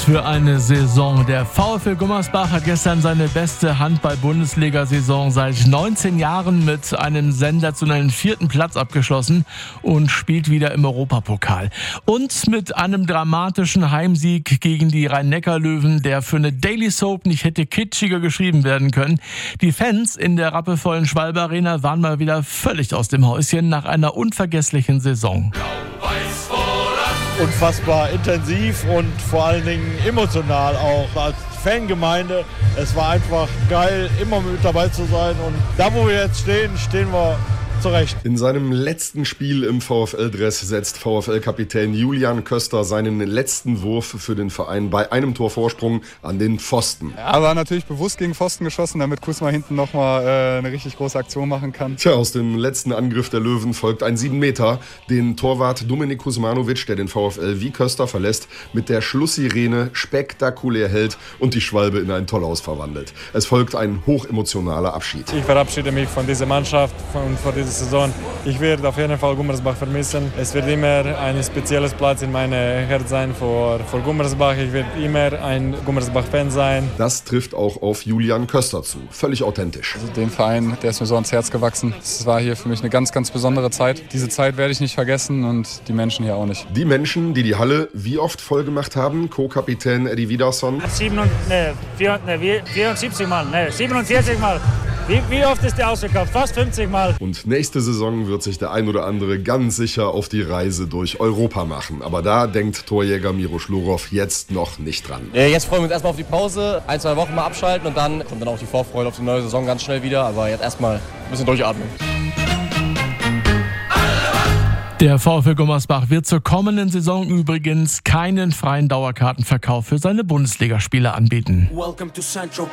für eine Saison. Der VfL Gummersbach hat gestern seine beste Handball-Bundesliga-Saison seit 19 Jahren mit einem sensationellen 4. Platz abgeschlossen und spielt wieder im Europapokal. Und mit einem dramatischen Heimsieg gegen die Rhein-Neckar-Löwen, der für eine Daily Soap nicht hätte kitschiger geschrieben werden können. Die Fans in der rappevollen Schwalbe Arena waren mal wieder völlig aus dem Häuschen nach einer unvergesslichen Saison. Unfassbar intensiv und vor allen Dingen emotional auch als Fangemeinde. Es war einfach geil, immer mit dabei zu sein, und da, wo wir jetzt stehen, stehen wir zurecht. In seinem letzten Spiel im VfL-Dress setzt VfL-Kapitän Julian Köster seinen letzten Wurf für den Verein bei einem Tor Vorsprung an den Pfosten. Aber natürlich bewusst gegen Pfosten geschossen, damit Kusma hinten nochmal eine richtig große Aktion machen kann. Tja, aus dem letzten Angriff der Löwen folgt ein 7 Meter, den Torwart Dominik Kuzmanovic, der den VfL wie Köster verlässt, mit der Schlusssirene spektakulär hält und die Schwalbe in ein Tollaus verwandelt. Es folgt ein hochemotionaler Abschied. Ich verabschiede mich von dieser Mannschaft und von dieser Saison. Ich werde auf jeden Fall Gummersbach vermissen. Es wird immer ein spezielles Platz in meinem Herz sein vor Gummersbach. Ich werde immer ein Gummersbach-Fan sein. Das trifft auch auf Julian Köster zu. Völlig authentisch. Also den Verein, der ist mir so ans Herz gewachsen. Es war hier für mich eine ganz, ganz besondere Zeit. Diese Zeit werde ich nicht vergessen und die Menschen hier auch nicht. Die Menschen, die die Halle wie oft voll gemacht haben, Co-Kapitän Eddie Wiederson. 74 Mal, 47 Mal. Wie oft ist der ausverkauft? Fast 50 Mal. Und nächste Saison wird sich der ein oder andere ganz sicher auf die Reise durch Europa machen. Aber da denkt Torjäger Miro Schlurov jetzt noch nicht dran. Jetzt freuen wir uns erstmal auf die Pause, 1-2 Wochen mal abschalten und dann kommt dann auch die Vorfreude auf die neue Saison ganz schnell wieder. Aber jetzt erstmal ein bisschen durchatmen. Der VfL Gummersbach wird zur kommenden Saison übrigens keinen freien Dauerkartenverkauf für seine Bundesligaspiele anbieten.